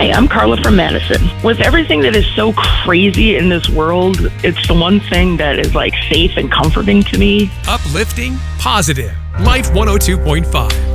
Hi, I'm Carla from Madison. With everything that is so crazy in this world, it's the one thing that is like safe and comforting to me. Uplifting, positive. Life 102.5.